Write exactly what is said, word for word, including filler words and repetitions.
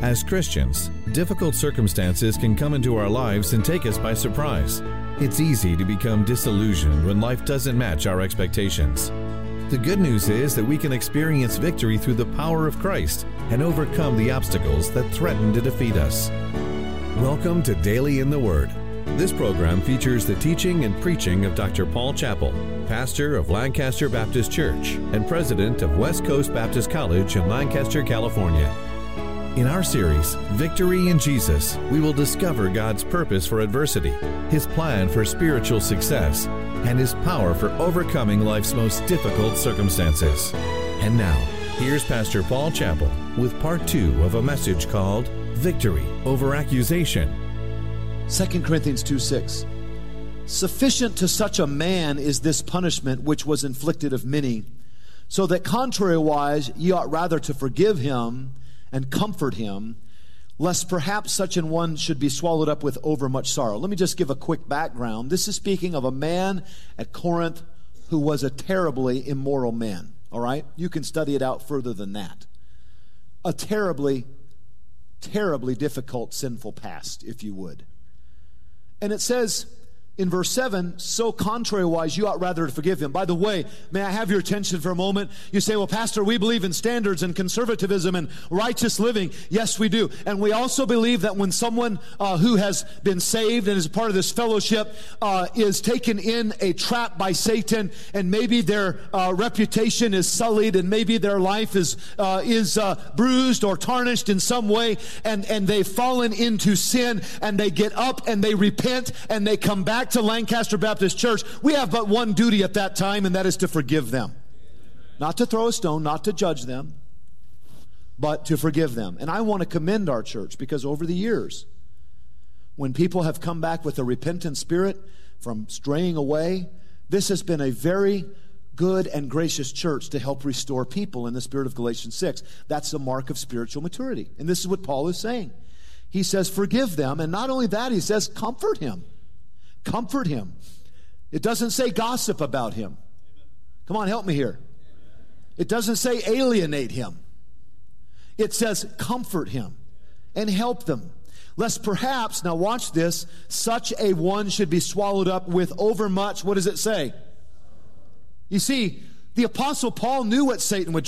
As Christians, difficult circumstances can come into our lives and take us by surprise. It's easy to become disillusioned when life doesn't match our expectations. The good news is that we can experience victory through the power of Christ and overcome the obstacles that threaten to defeat us. Welcome to Daily in the Word. This program features the teaching and preaching of Doctor Paul Chappell, pastor of Lancaster Baptist Church and president of West Coast Baptist College in Lancaster, California. In our series, Victory in Jesus, we will discover God's purpose for adversity, His plan for spiritual success, and His power for overcoming life's most difficult circumstances. And now, here's Pastor Paul Chappell with part two of a message called Victory Over Accusation. Second Corinthians two six. Sufficient to such a man is this punishment which was inflicted of many, so that contrariwise ye ought rather to forgive him and comfort him, lest perhaps such an one should be swallowed up with overmuch sorrow. Let me just give a quick background. This is speaking of a man at Corinth who was a terribly immoral man. All right? You can study it out further than that. A terribly, terribly difficult sinful past, if you would. And it says in verse seven, so contrariwise you ought rather to forgive him. By the way, may I have your attention for a moment? You say, well, Pastor, we believe in standards and conservatism and righteous living. Yes, we do. And we also believe that when someone uh, who has been saved and is part of this fellowship uh, is taken in a trap by Satan, and maybe their uh, reputation is sullied, and maybe their life is uh, is uh, bruised or tarnished in some way, and, and they've fallen into sin, and they get up and they repent and they come back to Lancaster Baptist Church, we have but one duty at that time, and that is to forgive them. Not to throw a stone, not to judge them, but to forgive them. And I want to commend our church, because over the years, when people have come back with a repentant spirit from straying away, this has been a very good and gracious church to help restore people in the spirit of Galatians six. That's the mark of spiritual maturity. And this is what Paul is saying. He says, forgive them, and not only that, he says, comfort him. Comfort him. It doesn't say gossip about him. Come on, help me here. It doesn't say alienate him. It says comfort him and help them. Lest perhaps, now watch this, such a one should be swallowed up with overmuch, what does it say? You see, the Apostle Paul knew what Satan would